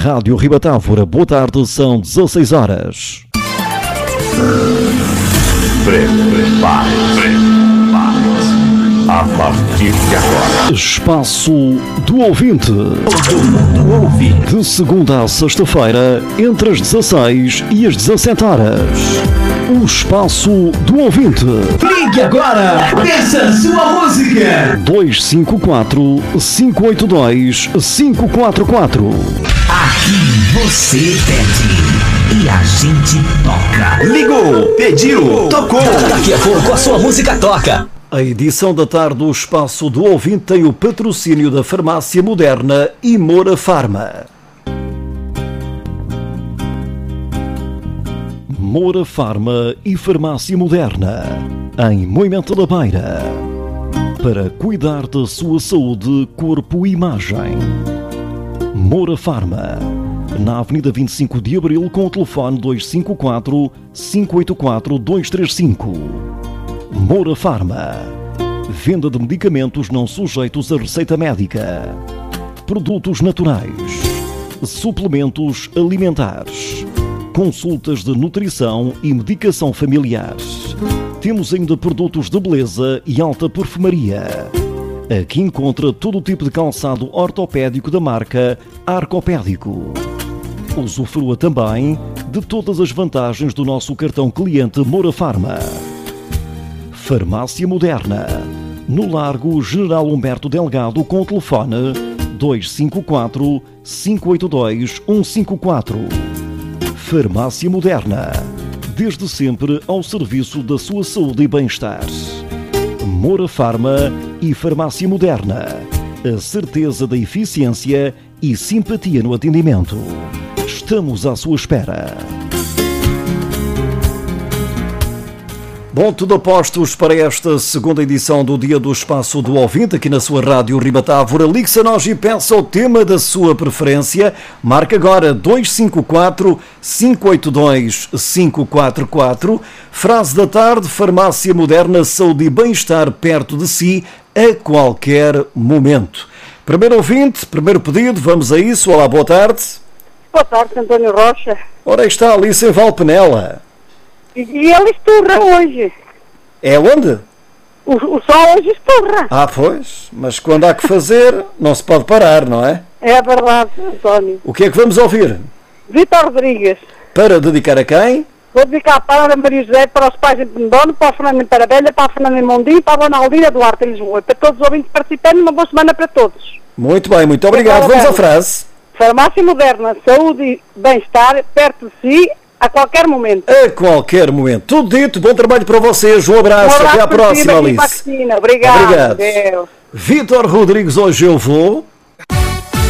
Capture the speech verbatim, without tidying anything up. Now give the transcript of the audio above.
Rádio Ribatávora, boa tarde, são dezasseis horas. Prepare-se. A partir de agora, Espaço do Ouvinte. todo mundo ouve. De segunda a sexta-feira, entre as dezasseis e as dezassete horas. O Espaço do Ouvinte. Ligue agora! Peça a sua música! dois cinco quatro, cinco oito dois, cinco quatro quatro. Aqui você pede e a gente toca. Ligou, pediu, tocou. Daqui a pouco a sua música toca. A edição da tarde do Espaço do Ouvinte tem o patrocínio da Farmácia Moderna e Moura Farma. Moura Farma e Farmácia Moderna, em Moimenta da Beira, para cuidar da sua saúde, corpo e imagem. Moura Farma, na Avenida vinte e cinco de Abril, com o telefone dois cinco quatro, cinco oito quatro, dois três cinco. Moura Farma, venda de medicamentos não sujeitos a receita médica, produtos naturais, suplementos alimentares, consultas de nutrição e medicação familiar. Temos ainda produtos de beleza e alta perfumaria. Aqui encontra todo o tipo de calçado ortopédico da marca Arcopédico. Usufrua também de todas as vantagens do nosso cartão cliente Moura Farma. Farmácia Moderna, no Largo General Humberto Delgado, com o telefone dois cinco quatro, cinco oito dois, um cinco quatro. Farmácia Moderna, desde sempre ao serviço da sua saúde e bem-estar. Moura Farma e Farmácia Moderna, a certeza da eficiência e simpatia no atendimento. Estamos à sua espera. Bom, tudo a postos para esta segunda edição do Dia do Espaço do Ouvinte, aqui na sua Rádio Ribatávora. Ligue-se a nós e peça o tema da sua preferência. Marque agora dois cinco quatro, cinco oito dois, cinco quatro quatro. Frase da tarde: Farmácia Moderna, saúde e bem-estar perto de si a qualquer momento. Primeiro ouvinte, primeiro pedido, vamos a isso. Olá, boa tarde. Boa tarde, António Rocha. Ora, está Alice em Valpenela. E, e ele esturra hoje. É onde? O, o sol hoje esturra. Ah, pois, mas quando há que fazer, não se pode parar, não é? É verdade, António. O que é que vamos ouvir? Vitor Rodrigues. Para dedicar a quem? Vou dedicar para a Maria José, para os pais em Pendono, para o Fernando em Parabélia, para a Fernanda em Mondinho, para a Dona Aldira Duarte em Lisboa. E para todos os ouvintes participantes, uma boa semana para todos. Muito bem, muito obrigado. Vamos à frase. Farmácia Moderna, saúde e bem-estar perto de si a qualquer momento. A qualquer momento. Tudo dito, bom trabalho para vocês. Um abraço, Um abraço até à para próxima, ti, Alice. Cristina. Obrigado. Obrigado. Deus. Vitor Rodrigues, hoje eu vou...